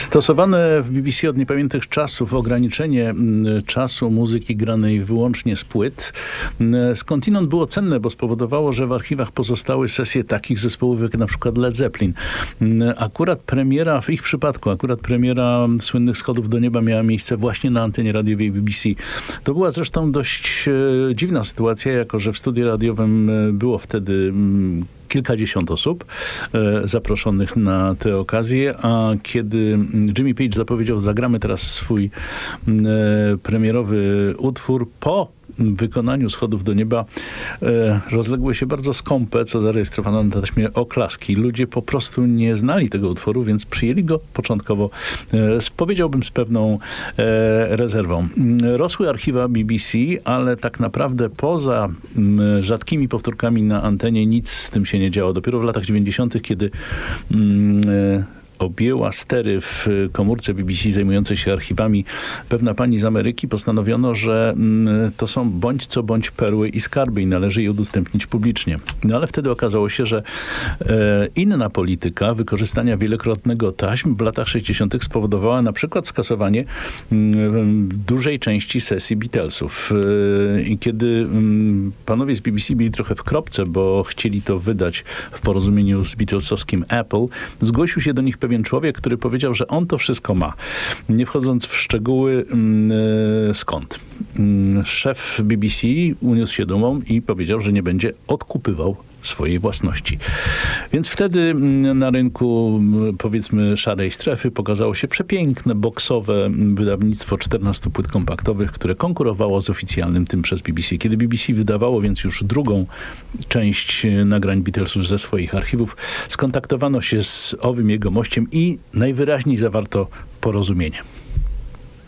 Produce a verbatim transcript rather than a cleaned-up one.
Stosowane w B B C od niepamiętnych czasów ograniczenie czasu muzyki granej wyłącznie z płyt skądinąd było cenne, bo spowodowało, że w archiwach pozostały sesje takich zespołów jak na przykład Led Zeppelin. Akurat premiera, w ich przypadku, akurat premiera słynnych Schodów do nieba miała miejsce właśnie na antenie radiowej B B C. To była zresztą dość e, dziwna sytuacja, jako że w studiu radiowym było wtedy kilkadziesiąt osób e, zaproszonych na tę okazję, a kiedy Jimmy Page zapowiedział, zagramy teraz swój e, premierowy utwór po wykonaniu Schodów do nieba, e, rozległy się bardzo skąpe, co zarejestrowano na taśmie, oklaski. Ludzie po prostu nie znali tego utworu, więc przyjęli go początkowo, e, z, powiedziałbym, z pewną e, rezerwą. Rosły archiwa B B C, ale tak naprawdę poza m, rzadkimi powtórkami na antenie nic z tym się nie działo. Dopiero w latach dziewięćdziesiątych, kiedy m, e, objęła stery w komórce B B C zajmującej się archiwami pewna pani z Ameryki, postanowiono, że mm, to są bądź co bądź perły i skarby i należy je udostępnić publicznie. No ale wtedy okazało się, że e, inna polityka wykorzystania wielokrotnego taśm w latach sześćdziesiątych spowodowała na przykład skasowanie mm, dużej części sesji Beatlesów. E, I kiedy mm, panowie z B B C byli trochę w kropce, bo chcieli to wydać w porozumieniu z beatlesowskim Apple, zgłosił się do nich pewien człowiek, który powiedział, że on to wszystko ma. Nie wchodząc w szczegóły, yy, skąd. Yy, szef B B C uniósł się dumą i powiedział, że nie będzie odkupywał swojej własności. Więc wtedy na rynku, powiedzmy, szarej strefy pokazało się przepiękne, boksowe wydawnictwo czternastu płyt kompaktowych, które konkurowało z oficjalnym tym przez B B C. Kiedy B B C wydawało więc już drugą część nagrań Beatlesów ze swoich archiwów, skontaktowano się z owym jego mościem i najwyraźniej zawarto porozumienie.